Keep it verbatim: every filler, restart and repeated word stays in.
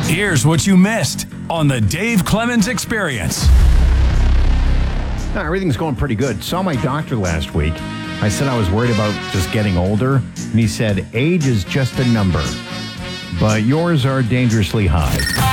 Here's what you missed on the Dave Clemens Experience. No, everything's going pretty good. Saw my doctor last week. I said I was worried about just getting older, and he said, age is just a number, but yours are dangerously high.